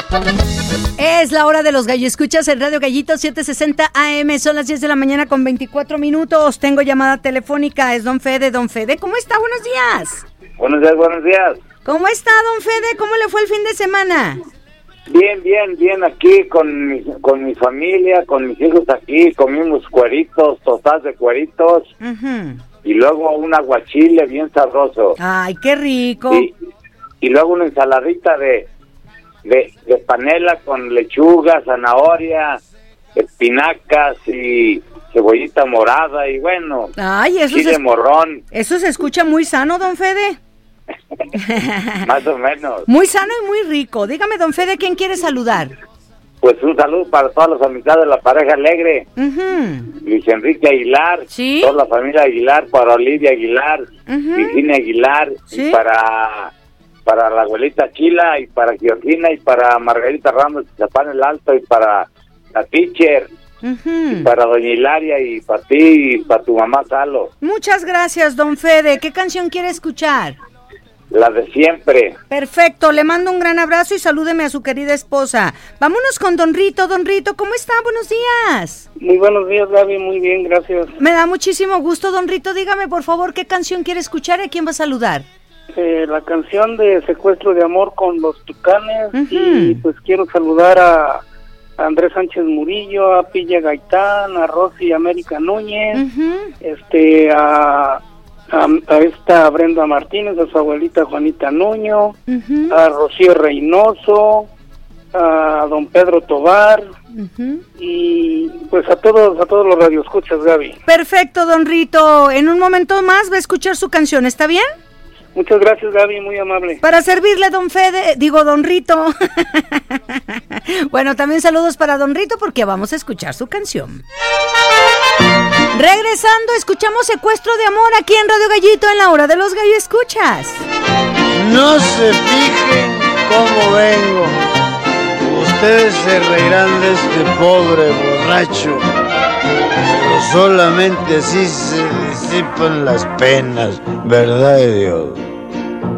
Es la hora de los gallo escuchas en Radio Gallito 760 AM. Son las 10 de la mañana con 24 minutos. Tengo llamada telefónica. Es Don Fede. Don Fede, ¿cómo está? Buenos días. Buenos días, buenos días. ¿Cómo está, Don Fede? ¿Cómo le fue el fin de semana? Bien, aquí con mi familia, con mis hijos aquí, comimos cueritos, tostadas de cueritos, y luego un aguachile bien sabroso. Ay, qué rico. Y luego una ensaladita de panela con lechuga, zanahoria, espinacas y cebollita morada, y bueno, chile morrón. Eso se escucha muy sano, Don Fede. Más o menos. Muy sano y muy rico. Dígame, Don Fede, ¿quién quiere saludar? Pues un saludo para todas las amistades de la pareja alegre. Luis Enrique Aguilar, ¿sí? Toda la familia Aguilar, para Olivia Aguilar, Virginia Aguilar, ¿sí? Y para la abuelita Chila, y para Georgina, y para Margarita Ramos de Zapán el Alto, y para la teacher, y para doña Hilaria, y para ti, y para tu mamá Salo. Muchas gracias, Don Fede. ¿Qué canción quiere escuchar? La de siempre. Perfecto, le mando un gran abrazo y salúdeme a su querida esposa. Vámonos con Don Rito. Don Rito, ¿cómo está? Buenos días. Muy buenos días, Gaby, muy bien, gracias. Me da muchísimo gusto, Don Rito. Dígame, por favor, ¿qué canción quiere escuchar y a quién va a saludar? La canción de Secuestro de Amor con los Tucanes, y pues quiero saludar a Andrés Sánchez Murillo, a Pilla Gaitán, a Rosy América Núñez, a esta Brenda Martínez, a su abuelita Juanita Nuño, a Rocío Reynoso, a don Pedro Tobar, y pues a todos los radioescuchas, Gaby. Perfecto, Don Rito. En un momento más va a escuchar su canción, ¿está bien? Muchas gracias, Gaby, muy amable. Para servirle, Don Fede, Don Rito. Bueno, también saludos para Don Rito porque vamos a escuchar su canción. Regresando, escuchamos Secuestro de Amor aquí en Radio Gallito en la hora de los gallo escuchas. No se fijen cómo vengo. Ustedes se reirán de este pobre borracho, pero solamente así se disipan las penas, ¿verdad de Dios?